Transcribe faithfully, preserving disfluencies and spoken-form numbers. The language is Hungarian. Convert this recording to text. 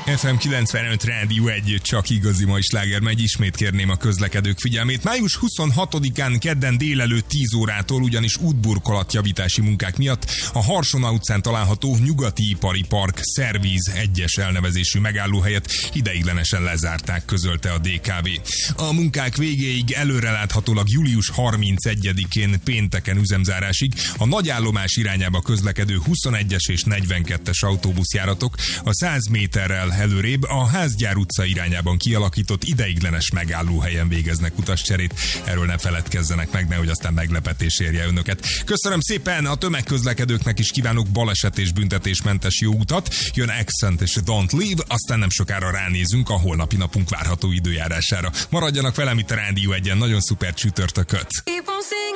ef em kilencvenöt Rádió egy, csak igazi mai sláger megy, ismét kérném a közlekedők figyelmét. május huszonhatodikán kedden délelőtt tíz órától ugyanis útburkolatjavítási munkák miatt a Harsona utcán található Nyugati Ipari Park Szervíz egyes elnevezésű megállóhelyet ideiglenesen lezárták, közölte a dé ká vé. A munkák végéig előreláthatólag július harmincegyedikén pénteken üzemzárásig a nagyállomás irányába közlekedő huszonegyes és negyvenkettes autóbuszjáratok a száz méterrel előrébb a Házgyár utca irányában kialakított ideiglenes megállóhelyen végeznek utascserét. Erről ne feledkezzenek meg, nehogy aztán meglepetés érje önöket. Köszönöm szépen, a tömegközlekedőknek is kívánok baleset és büntetésmentes jó utat. Jön Accent és Don't Leave, aztán nem sokára ránézünk a holnapi napunk várható időjárására. Maradjanak velem itt a Rádió egyen, nagyon szuper csütörtököt!